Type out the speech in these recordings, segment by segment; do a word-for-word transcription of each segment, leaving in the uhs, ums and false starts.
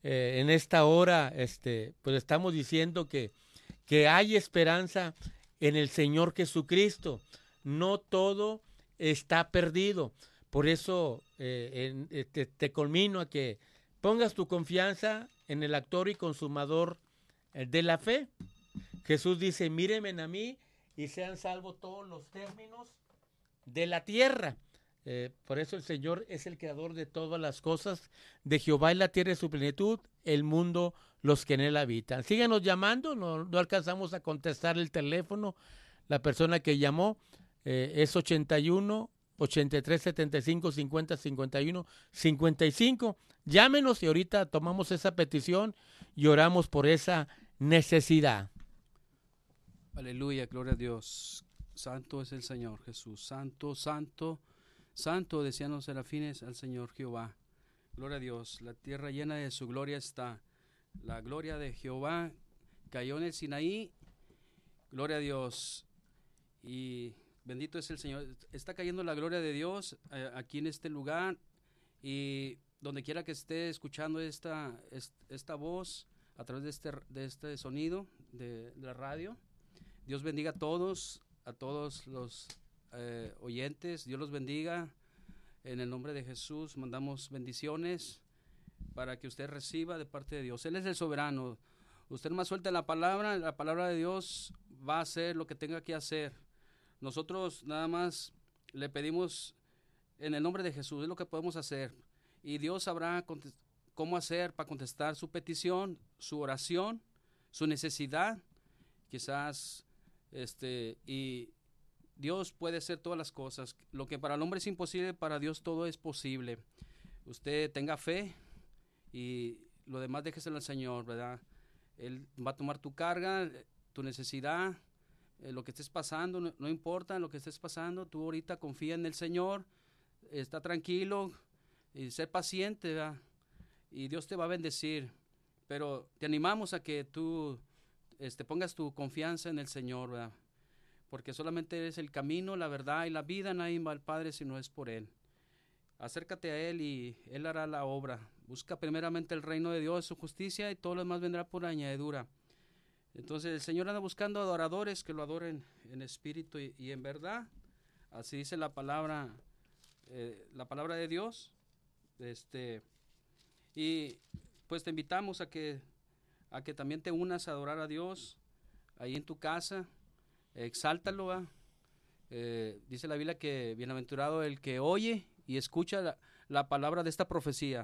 eh, en esta hora, este, pues estamos diciendo que, que hay esperanza en el Señor Jesucristo. No todo está perdido. Por eso eh, en, eh, te, te conmino a que pongas tu confianza en el autor y consumador eh, de la fe. Jesús dice, mírenme a mí y sean salvos todos los términos de la tierra. Eh, por eso el Señor es el creador de todas las cosas. De Jehová es la tierra y su plenitud, el mundo, los que en él habitan. Síganos llamando, no, no alcanzamos a contestar el teléfono. La persona que llamó eh, es ochenta y uno, ochenta y tres, setenta y cinco, cincuenta, cincuenta y uno, cincuenta y cinco. Llámenos y ahorita tomamos esa petición y oramos por esa necesidad. Aleluya, gloria a Dios. Santo es el Señor Jesús. Santo, santo, santo, decían los serafines al Señor Jehová. Gloria a Dios. La tierra llena de su gloria está. La gloria de Jehová cayó en el Sinaí. Gloria a Dios. Y bendito es el Señor. Está cayendo la gloria de Dios eh, aquí en este lugar. Y donde quiera que esté escuchando esta, esta voz a través de este, de este sonido de, de la radio. Dios bendiga a todos, a todos los eh, oyentes. Dios los bendiga. En el nombre de Jesús mandamos bendiciones para que usted reciba de parte de Dios. Él es el soberano. Usted más suelta la palabra, la palabra de Dios va a hacer lo que tenga que hacer. Nosotros nada más le pedimos en el nombre de Jesús, es lo que podemos hacer. Y Dios sabrá cómo hacer para contestar su petición, su oración, su necesidad. Quizás, este, y Dios puede hacer todas las cosas. Lo que para el hombre es imposible, para Dios todo es posible. Usted tenga fe y lo demás déjeselo al Señor, ¿verdad? Él va a tomar tu carga, tu necesidad, eh, lo que estés pasando, no, no importa lo que estés pasando, tú ahorita confía en el Señor, está tranquilo y ser paciente, ¿verdad? Y Dios te va a bendecir. Pero te animamos a que tú este, pongas tu confianza en el Señor, ¿verdad? Porque solamente es el camino, la verdad y la vida. Nadie va al Padre si no es por Él. Acércate a Él y Él hará la obra. Busca primeramente el reino de Dios, su justicia, y todo lo demás vendrá por añadidura. Entonces el Señor anda buscando adoradores que lo adoren en espíritu y, y en verdad. Así dice la palabra, eh, la palabra de Dios. Este, y pues te invitamos a que, a que también te unas a adorar a Dios ahí en tu casa. Exáltalo, ¿eh? Eh, dice la Biblia que bienaventurado el que oye y escucha la, la palabra de esta profecía.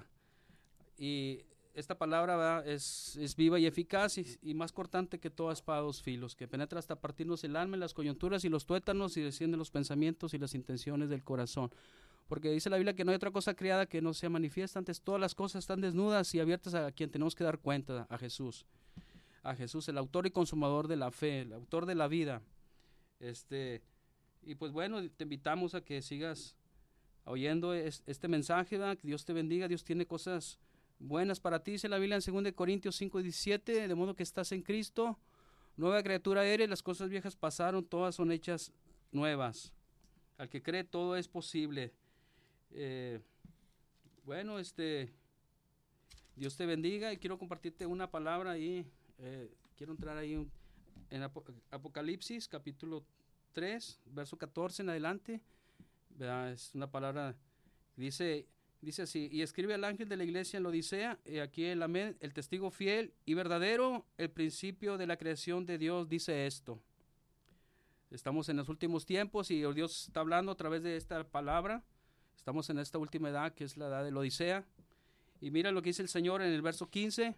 Y esta palabra, ¿verdad? es, es viva y eficaz y, y más cortante que toda espada de dos filos, que penetra hasta partirnos el alma, las coyunturas y los tuétanos y desciende los pensamientos y las intenciones del corazón. Porque dice la Biblia que no hay otra cosa creada que no sea manifiesta, antes todas las cosas están desnudas y abiertas a quien tenemos que dar cuenta, a Jesús. A Jesús, el autor y consumador de la fe, el autor de la vida. Este, y pues bueno, te invitamos a que sigas oyendo es, este mensaje, ¿verdad? Que Dios te bendiga. Dios tiene cosas buenas para ti, dice la Biblia en segunda de Corintios cinco diecisiete, de modo que estás en Cristo, nueva criatura eres, las cosas viejas pasaron, todas son hechas nuevas. Al que cree todo es posible. Eh, bueno, este, Dios te bendiga y quiero compartirte una palabra ahí. Eh, quiero entrar ahí un, en Apocalipsis capítulo tres, verso catorce en adelante. ¿Verdad? Es una palabra, dice, dice así: y escribe al ángel de la iglesia en la Odisea, y aquí el amén, el testigo fiel y verdadero, el principio de la creación de Dios, dice esto. Estamos en los últimos tiempos y Dios está hablando a través de esta palabra. Estamos en esta última edad, que es la edad de la Odisea. Y mira lo que dice el Señor en el verso quince.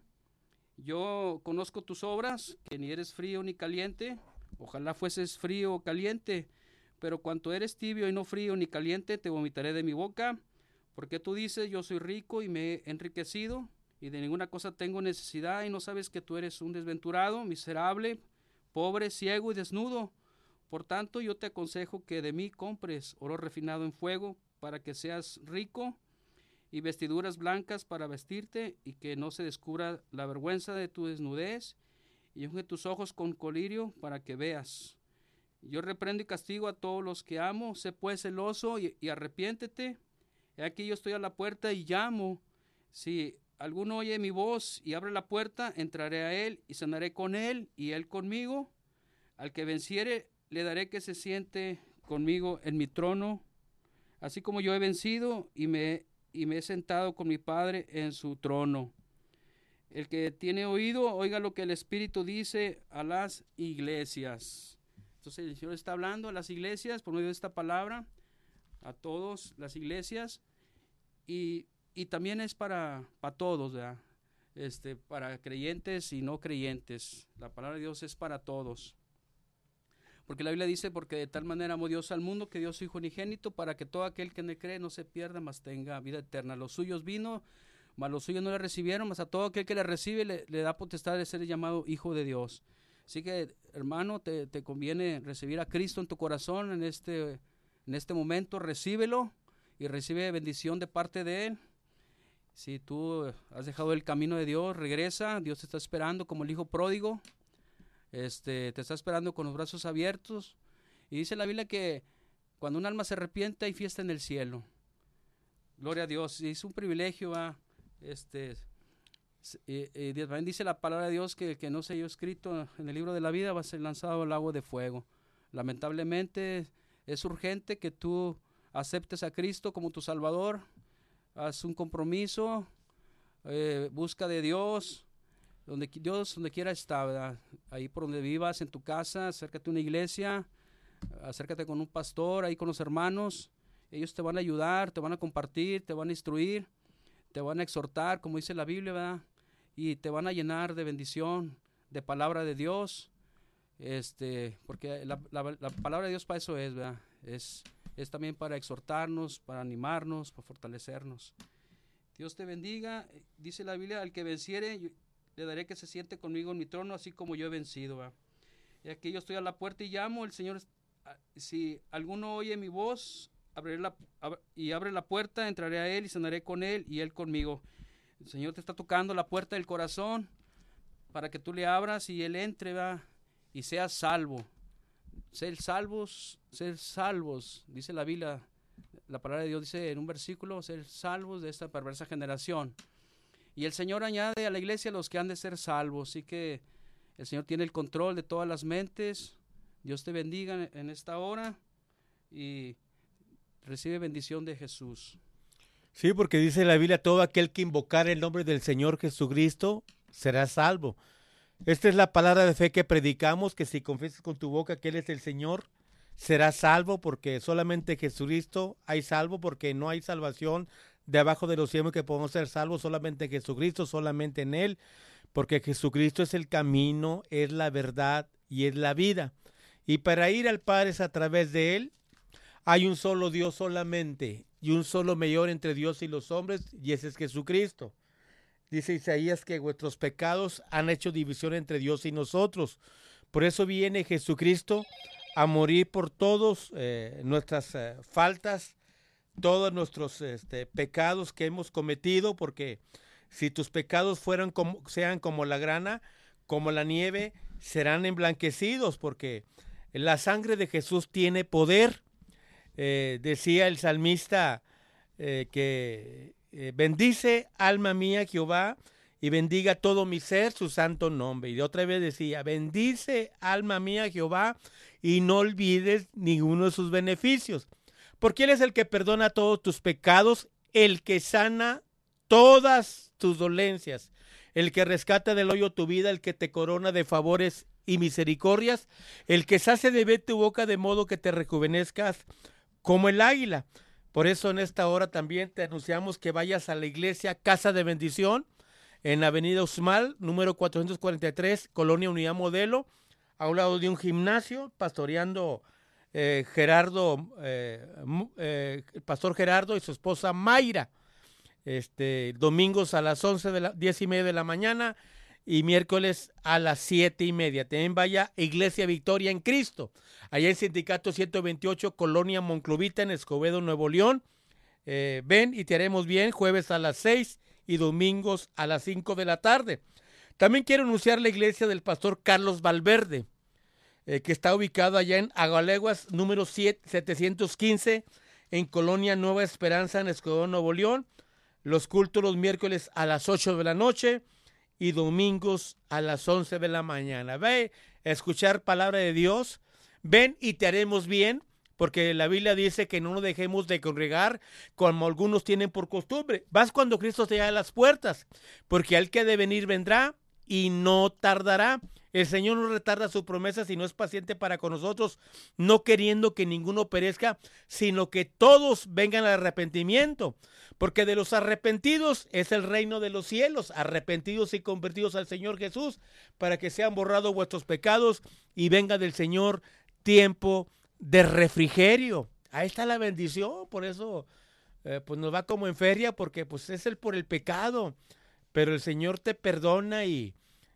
Yo conozco tus obras, que ni eres frío ni caliente. Ojalá fueses frío o caliente. Pero cuanto eres tibio y no frío ni caliente, te vomitaré de mi boca. Porque tú dices, yo soy rico y me he enriquecido, y de ninguna cosa tengo necesidad, y no sabes que tú eres un desventurado, miserable, pobre, ciego y desnudo. Por tanto, yo te aconsejo que de mí compres oro refinado en fuego, para que seas rico, y vestiduras blancas para vestirte, y que no se descubra la vergüenza de tu desnudez, y unge tus ojos con colirio para que veas. Yo reprendo y castigo a todos los que amo. Sé pues celoso y, y arrepiéntete. He aquí yo estoy a la puerta y llamo. Si alguno oye mi voz y abre la puerta, entraré a él y cenaré con él y él conmigo. Al que venciere, le daré que se siente conmigo en mi trono, así como yo he vencido y me, y me he sentado con mi Padre en su trono. El que tiene oído, oiga lo que el Espíritu dice a las iglesias. Entonces el Señor está hablando a las iglesias por medio de esta palabra, a todas las iglesias, y, y también es para, para todos, ¿verdad? Este, para creyentes y no creyentes. La palabra de Dios es para todos. Porque la Biblia dice, porque de tal manera amó Dios al mundo que dio su Hijo unigénito para que todo aquel que en él cree no se pierda, mas tenga vida eterna. Los suyos vino, mas los suyos no le recibieron, mas a todo aquel que le recibe le, le da potestad de ser llamado Hijo de Dios. Así que, hermano, te, te conviene recibir a Cristo en tu corazón en este, en este momento. Recíbelo y recibe bendición de parte de Él. Si tú has dejado el camino de Dios, regresa. Dios te está esperando como el hijo pródigo. Este, te está esperando con los brazos abiertos. Y dice la Biblia que cuando un alma se arrepiente hay fiesta en el cielo. Gloria a Dios. Y es un privilegio, ¿va? Este... Y, y también dice la palabra de Dios que el que no se haya escrito en el libro de la vida va a ser lanzado al lago de fuego. Lamentablemente es urgente que tú aceptes a Cristo como tu Salvador. Haz un compromiso, eh, busca de Dios, donde Dios donde quiera está, ¿verdad? Ahí por donde vivas, en tu casa, acércate a una iglesia, acércate con un pastor, ahí con los hermanos. Ellos te van a ayudar, te van a compartir, te van a instruir, te van a exhortar, como dice la Biblia, ¿verdad? Y te van a llenar de bendición, de palabra de Dios, este, porque la, la, la palabra de Dios para eso es, ¿verdad? Es, es también para exhortarnos, para animarnos, para fortalecernos. Dios te bendiga. Dice la Biblia, al que venciere, yo, le daré que se siente conmigo en mi trono, así como yo he vencido, ¿verdad? Y aquí yo estoy a la puerta y llamo, el Señor, si alguno oye mi voz, abriré la, ab, y abre la puerta, entraré a él y cenaré con él y él conmigo. El Señor te está tocando la puerta del corazón para que tú le abras y él entre, ¿va? Y seas salvo. Ser salvos, ser salvos, dice la Biblia, la palabra de Dios dice en un versículo, ser salvos de esta perversa generación. Y el Señor añade a la iglesia los que han de ser salvos, así que el Señor tiene el control de todas las mentes. Dios te bendiga en esta hora y recibe bendición de Jesús. Sí, porque dice la Biblia, todo aquel que invocar el nombre del Señor Jesucristo será salvo. Esta es la palabra de fe que predicamos, que si confiesas con tu boca que Él es el Señor, serás salvo, porque solamente Jesucristo hay salvo, porque no hay salvación de abajo de los cielos que podamos ser salvos, solamente en Jesucristo, solamente en Él, porque Jesucristo es el camino, es la verdad y es la vida. Y para ir al Padre es a través de Él. Hay un solo Dios solamente y un solo mediador entre Dios y los hombres, y ese es Jesucristo. Dice Isaías que vuestros pecados han hecho división entre Dios y nosotros. Por eso viene Jesucristo a morir por todos eh, nuestras eh, faltas, todos nuestros este, pecados que hemos cometido, porque si tus pecados fueran como, sean como la grana, como la nieve, serán emblanquecidos, porque la sangre de Jesús tiene poder. Eh, decía el salmista eh, que eh, bendice alma mía Jehová y bendiga todo mi ser su santo nombre. Y de otra vez decía, bendice alma mía Jehová y no olvides ninguno de sus beneficios, porque Él es el que perdona todos tus pecados, el que sana todas tus dolencias, el que rescata del hoyo tu vida, el que te corona de favores y misericordias, el que sacia de ver tu boca de modo que te rejuvenezcas como el águila. Por eso en esta hora también te anunciamos que vayas a la iglesia Casa de Bendición en Avenida Uxmal, número cuatrocientos cuarenta y tres, Colonia Unidad Modelo, a un lado de un gimnasio, pastoreando eh, Gerardo, eh, eh, el pastor Gerardo y su esposa Mayra. Este, domingos a las once de la, diez y media de la mañana y miércoles a las siete y media. También vaya Iglesia Victoria en Cristo, allá en Sindicato ciento veintiocho, Colonia Monclovita, en Escobedo, Nuevo León. Eh, ven y te haremos bien, jueves a las seis y domingos a las cinco de la tarde. También quiero anunciar la iglesia del pastor Carlos Valverde, eh, que está ubicado allá en Agaleguas, número setecientos quince, en Colonia Nueva Esperanza, en Escobedo, Nuevo León. Los cultos los miércoles a las ocho de la noche y domingos a las once de la mañana. Ve a escuchar palabra de Dios. Ven y te haremos bien, porque la Biblia dice que no nos dejemos de congregar como algunos tienen por costumbre. Vas cuando Cristo te llame a las puertas, porque al que ha de venir vendrá y no tardará. El Señor no retarda su promesa, sino es paciente para con nosotros, no queriendo que ninguno perezca, sino que todos vengan al arrepentimiento. Porque de los arrepentidos es el reino de los cielos, arrepentidos y convertidos al Señor Jesús, para que sean borrados vuestros pecados y venga del Señor tiempo de refrigerio. Ahí está la bendición. Por eso eh, pues nos va como en feria, porque pues es el por el pecado, pero el Señor te perdona y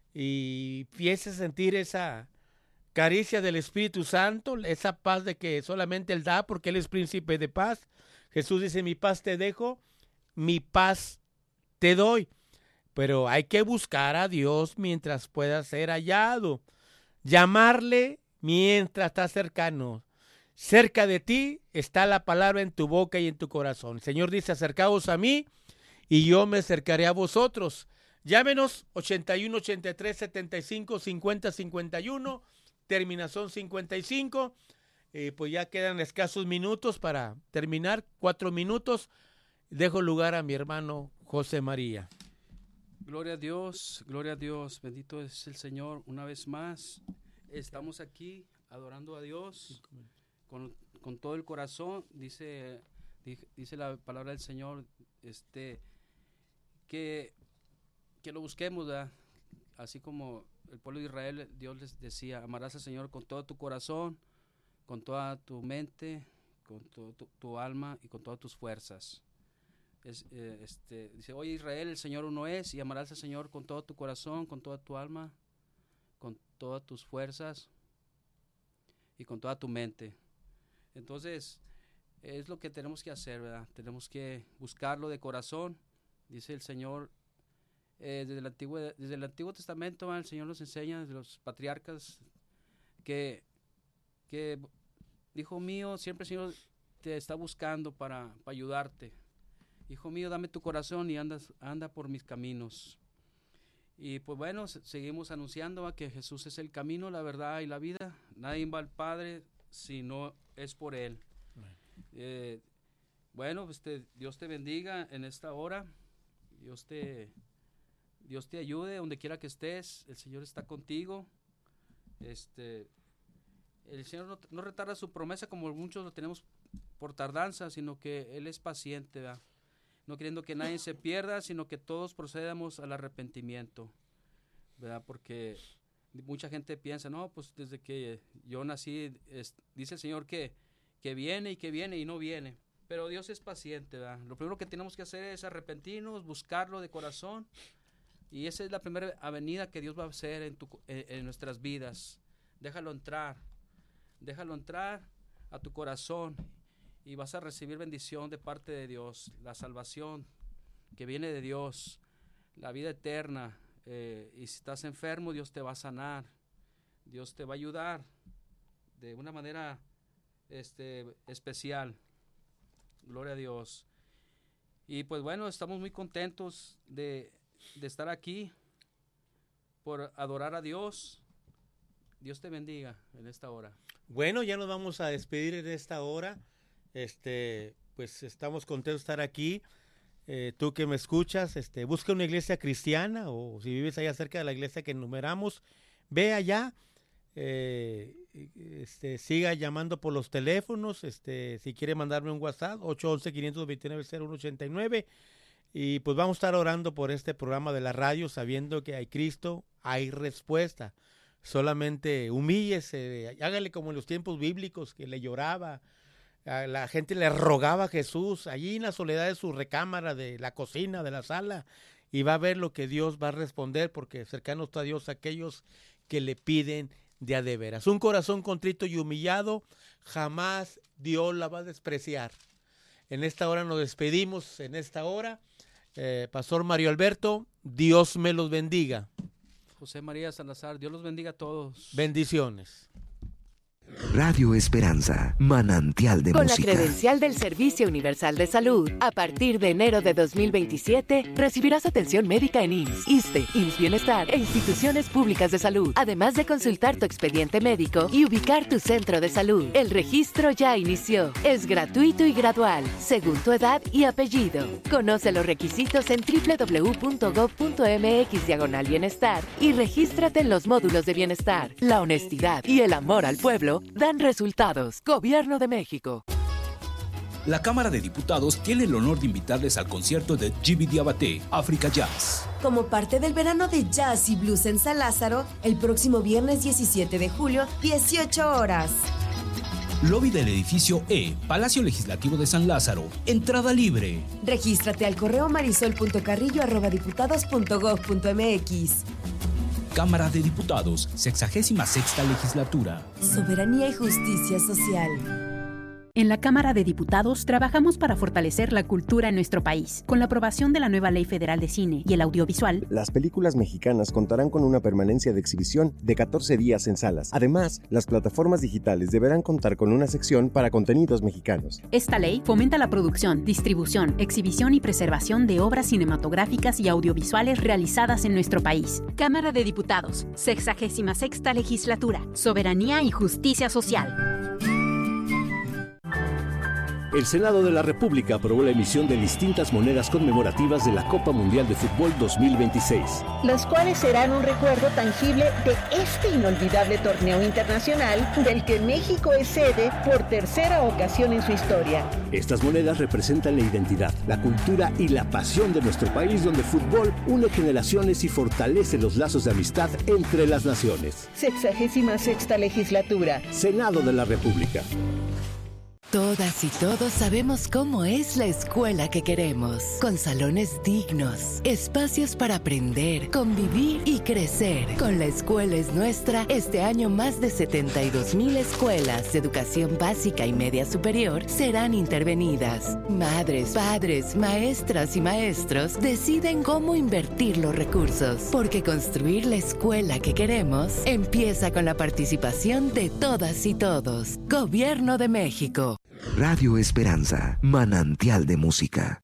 y empieza a sentir esa caricia del Espíritu Santo, esa paz de que solamente Él da, porque Él es príncipe de paz. Jesús dice, mi paz te dejo, mi paz te doy. Pero hay que buscar a Dios mientras pueda ser hallado, llamarle mientras está cercano. Cerca de ti está la palabra en tu boca y en tu corazón. El Señor dice, acercaos a mí y yo me acercaré a vosotros. Llámenos ochenta y uno, ochenta y tres, setenta y cinco, cincuenta, cincuenta y uno, terminación cincuenta y cinco. Eh, pues ya quedan escasos minutos para terminar, cuatro minutos. Dejo lugar a mi hermano José María. Gloria a Dios, gloria a Dios, bendito es el Señor. Una vez más, estamos aquí adorando a Dios con, con todo el corazón. Dice, dice la palabra del Señor, este, que... que lo busquemos, ¿verdad? Así como el pueblo de Israel, Dios les decía, amarás al Señor con todo tu corazón, con toda tu mente, con todo tu, tu alma y con todas tus fuerzas. Es, eh, este, dice, oye Israel, el Señor uno es, y amarás al Señor con todo tu corazón, con toda tu alma, con todas tus fuerzas y con toda tu mente. Entonces, es lo que tenemos que hacer, ¿verdad? Tenemos que buscarlo de corazón. Dice el Señor, Eh, desde, el Antiguo, desde el Antiguo Testamento, ¿va? El Señor nos enseña, desde los patriarcas, que, que, hijo mío, siempre el Señor te está buscando para, para ayudarte. Hijo mío, dame tu corazón y andas, anda por mis caminos. Y pues bueno, seguimos anunciando, ¿va? Que Jesús es el camino, la verdad y la vida. Nadie va al Padre si no es por Él. Eh, bueno, pues te, Dios te bendiga en esta hora. Dios te... Dios te ayude donde quiera que estés. El Señor está contigo. Este, el Señor no, no retarda su promesa como muchos lo tenemos por tardanza, sino que Él es paciente, ¿verdad? No queriendo que nadie se pierda, sino que todos procedamos al arrepentimiento, ¿verdad? Porque mucha gente piensa, no, pues desde que yo nací, es, dice el Señor que, que viene y que viene y no viene. Pero Dios es paciente, ¿verdad? Lo primero que tenemos que hacer es arrepentirnos, buscarlo de corazón. Y esa es la primera avenida que Dios va a hacer en, tu, en, en nuestras vidas. Déjalo entrar, déjalo entrar a tu corazón y vas a recibir bendición de parte de Dios, la salvación que viene de Dios, la vida eterna. Eh, y si estás enfermo, Dios te va a sanar, Dios te va a ayudar de una manera este, especial. Gloria a Dios. Y pues bueno, estamos muy contentos de... de estar aquí por adorar a Dios. Dios te bendiga en esta hora. Bueno, ya nos vamos a despedir en esta hora. Este, pues estamos contentos de estar aquí. Eh, tú que me escuchas, este, busca una iglesia cristiana, o si vives allá cerca de la iglesia que enumeramos, ve allá. Eh, este, siga llamando por los teléfonos. Este, si quiere mandarme un WhatsApp, ocho once, quinientos veintinueve, cero uno ochenta y nueve. Y pues vamos a estar orando por este programa de la radio, sabiendo que hay Cristo, hay respuesta. Solamente humíllese, hágale como en los tiempos bíblicos, que le lloraba, a la gente le rogaba a Jesús, allí en la soledad de su recámara, de la cocina, de la sala, y va a ver lo que Dios va a responder, porque cercano está Dios a aquellos que le piden de a de veras. Un corazón contrito y humillado, jamás Dios la va a despreciar. En esta hora nos despedimos, en esta hora. Eh, Pastor Mario Alberto, Dios me los bendiga. José María Salazar, Dios los bendiga a todos. Bendiciones. Radio Esperanza, manantial de Con música. la credencial del Servicio Universal de Salud, a partir de enero de dos mil veintisiete, recibirás atención médica en I M S S, ISSSTE, I M S S Bienestar e instituciones públicas de salud, además de consultar tu expediente médico y ubicar tu centro de salud. El registro ya inició. Es gratuito y gradual, según tu edad y apellido. Conoce los requisitos en doble u doble u doble u punto gov punto m x diagonal bienestar y regístrate en los módulos de bienestar. La honestidad y el amor al pueblo dan resultados. Gobierno de México. La Cámara de Diputados tiene el honor de invitarles al concierto de Djiby Diabaté, Africa Jazz. Como parte del verano de jazz y blues en San Lázaro, el próximo viernes diecisiete de julio, dieciocho horas. Lobby del edificio E, Palacio Legislativo de San Lázaro. Entrada libre. Regístrate al correo marisol punto carrillo arroba diputados punto gov punto m x. Cámara de Diputados, sexagésima sexta legislatura. Soberanía y justicia social. En la Cámara de Diputados trabajamos para fortalecer la cultura en nuestro país. Con la aprobación de la nueva Ley Federal de Cine y el Audiovisual, las películas mexicanas contarán con una permanencia de exhibición de catorce días en salas. Además, las plataformas digitales deberán contar con una sección para contenidos mexicanos. Esta ley fomenta la producción, distribución, exhibición y preservación de obras cinematográficas y audiovisuales realizadas en nuestro país. Cámara de Diputados, sexagésima sexta legislatura. Soberanía y justicia social. El Senado de la República aprobó la emisión de distintas monedas conmemorativas de la Copa Mundial de Fútbol dos mil veintiséis. Las cuales serán un recuerdo tangible de este inolvidable torneo internacional del que México es sede por tercera ocasión en su historia. Estas monedas representan la identidad, la cultura y la pasión de nuestro país, donde el fútbol une generaciones y fortalece los lazos de amistad entre las naciones. Sexagésima sexta legislatura. Senado de la República. Todas y todos sabemos cómo es la escuela que queremos, con salones dignos, espacios para aprender, convivir y crecer. Con La Escuela es Nuestra, este año más de setenta y dos mil escuelas de educación básica y media superior serán intervenidas. Madres, padres, maestras y maestros deciden cómo invertir los recursos, porque construir la escuela que queremos empieza con la participación de todas y todos. Gobierno de México. Radio Esperanza, manantial de música.